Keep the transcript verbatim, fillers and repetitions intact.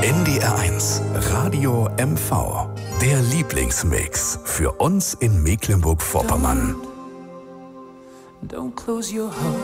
N D R eins Radio M V. Der Lieblingsmix für uns in Mecklenburg-Vorpommern. Don't close your heart.